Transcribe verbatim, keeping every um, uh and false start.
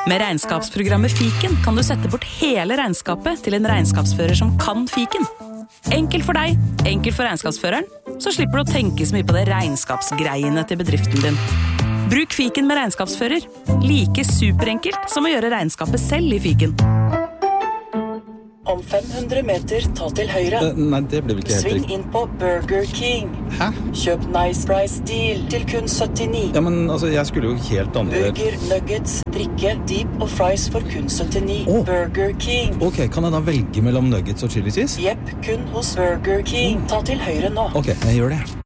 Med regnskapsprogrammet Fiken kan du sette bort hele regnskapet til en regnskapsfører som kan Fiken. Enkelt for deg, enkelt for regnskapsføreren, så slipper du å tenke så mye på det regnskapsgreiene til bedriften din. Bruk Fiken med regnskapsfører. Like superenkelt som å gjøre regnskapet selv i Fiken. Om fem hundre meter, ta til høyre. Uh, nei, det ble vel ikke helt Sving riktig. inn på Burger King. Hæ? Kjøp Nice Price Deal til kun syttini. Ja, men altså, jeg skulle jo helt andre... Burger, nuggets, drikke, deep og fries for kun syttini. Åh. Burger King. Ok, kan jeg da velge mellom nuggets og chili cheese? Jepp, kun hos Burger King. Ta til høyre nå. Ok, jeg gjør det.